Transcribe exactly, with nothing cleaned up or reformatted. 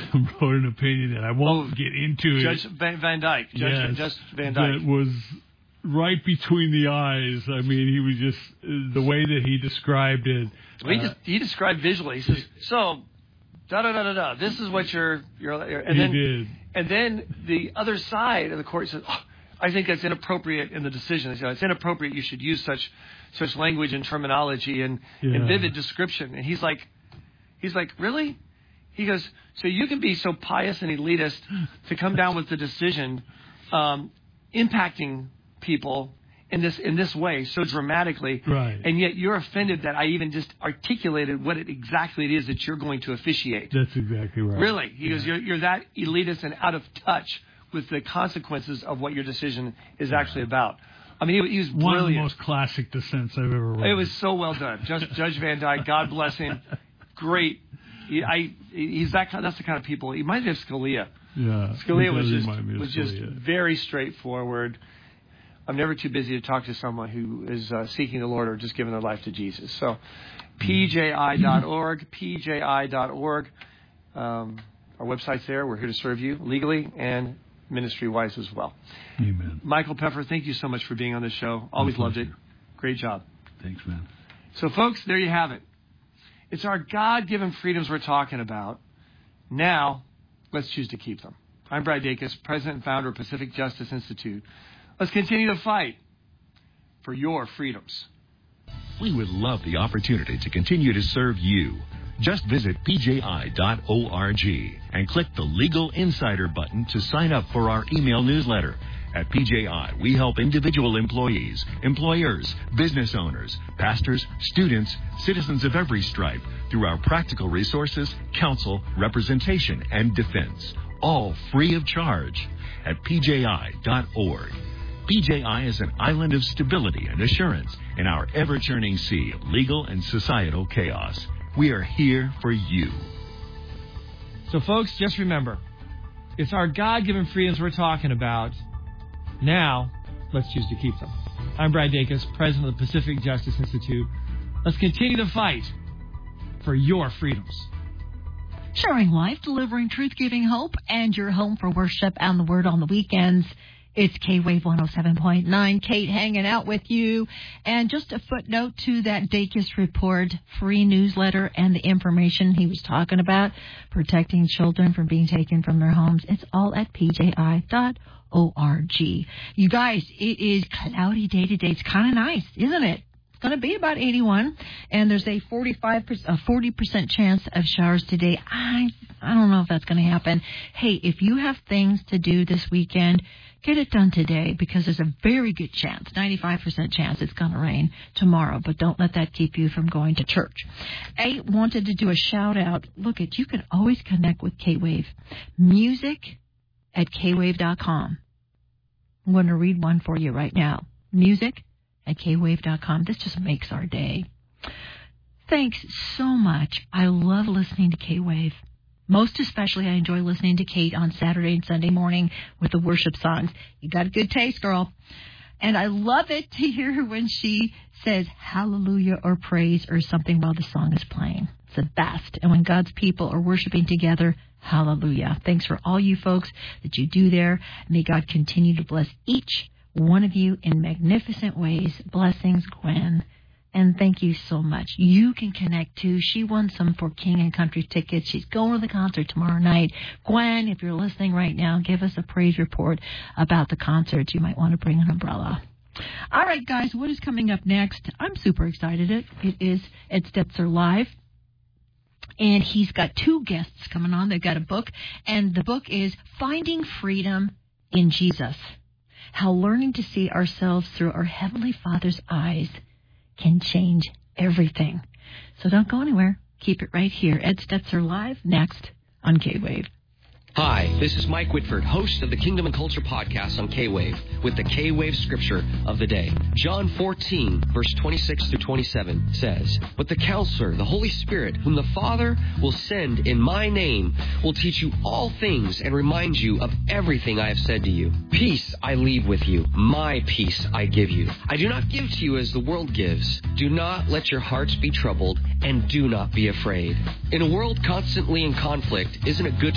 wrote an opinion that I won't oh, get into. Judge it. Van, Van Dyke. Judge, yes, Judge Van Dyke. That was right between the eyes. I mean, he was just, the way that he described it. Well, he, uh, just, he described visually. He says, so, da-da-da-da-da, this is what you're, you're and he then, did. And then the other side of the court says, oh, I think that's inappropriate in the decision. You know, it's inappropriate. You should use such such language and terminology and, yeah. and vivid description. And he's like, he's like, really? He goes, so you can be so pious and elitist to come down with the decision um, impacting people in this in this way so dramatically, right. and yet you're offended that I even just articulated what it exactly it is that you're going to officiate. That's exactly right. Really? He yeah. goes, you're, you're that elitist and out of touch with the consequences of what your decision is yeah. actually about. I mean, he, he was brilliant. One of the most classic dissents I've ever read. It was so well done. Judge, Judge Van Dyke, God bless him. Great. He, I, he's that kind, that's the kind of people. He reminds me of Scalia. Yeah. Scalia was just was just very straightforward. I'm never too busy to talk to someone who is uh, seeking the Lord or just giving their life to Jesus. So, P J I dot org, P J I dot org. Um, our website's there. We're here to serve you legally and ministry-wise as well. Amen. Michael Peffer, thank you so much for being on the show. Always loved it. Great job. Thanks, man. So, folks, there you have it. It's our God-given freedoms we're talking about. Now, let's choose to keep them. I'm Brad Dacus, president and founder of Pacific Justice Institute. Let's continue to fight for your freedoms. We would love the opportunity to continue to serve you. Just visit P J I dot org and click the Legal Insider button to sign up for our email newsletter. At P J I, we help individual employees, employers, business owners, pastors, students, citizens of every stripe through our practical resources, counsel, representation, and defense, all free of charge at P J I dot org. P J I is an island of stability and assurance in our ever-churning sea of legal and societal chaos. We are here for you. So, folks, just remember, it's our God-given freedoms we're talking about. Now, let's choose to keep them. I'm Brad Dacus, president of the Pacific Justice Institute. Let's continue to fight for your freedoms. Sharing life, delivering truth, giving hope, and your home for worship and the word on the weekends. It's K-Wave one oh seven point nine. Kate hanging out with you. And just a footnote to that Dacus Report free newsletter and the information he was talking about, protecting children from being taken from their homes. It's all at P J I dot org. You guys, it is cloudy day today. It's kind of nice, isn't it? It's going to be about eighty-one, and there's a forty-five percent, a forty percent chance of showers today. I, I don't know if that's going to happen. Hey, if you have things to do this weekend, get it done today, because there's a very good chance, ninety-five percent chance it's going to rain tomorrow, but don't let that keep you from going to church. I wanted to do a shout-out. Look, at you can always connect with K-Wave. Music at K wave dot com. I'm going to read one for you right now. Music at K wave dot com. This just makes our day. Thanks so much. I love listening to K-Wave. Most especially, I enjoy listening to Kate on Saturday and Sunday morning with the worship songs. You got a good taste, girl. And I love it to hear her when she says hallelujah or praise or something while the song is playing. It's the best. And when God's people are worshiping together, hallelujah. Thanks for all you folks that you do there. May God continue to bless each one of you in magnificent ways. Blessings, Gwen. And thank you so much. You can connect, too. She won some for King and Country tickets. She's going to the concert tomorrow night. Gwen, if you're listening right now, give us a praise report about the concert. You might want to bring an umbrella. All right, guys, what is coming up next? I'm super excited. It, it is Ed Stetzer Live. And he's got two guests coming on. They've got a book. And the book is Finding Freedom in Jesus. How learning to see ourselves through our Heavenly Father's eyes can change everything. So don't go anywhere. Keep it right here. Ed Stetzer Live, next on K-Wave. Hi, this is Mike Whitford, host of the Kingdom and Culture podcast on K-Wave, with the K-Wave scripture of the day. John fourteen, verse twenty-six through twenty-seven says, "But the Counselor, the Holy Spirit, whom the Father will send in my name, will teach you all things and remind you of everything I have said to you. Peace I leave with you, my peace I give you. I do not give to you as the world gives. Do not let your hearts be troubled, and do not be afraid." In a world constantly in conflict, isn't it good to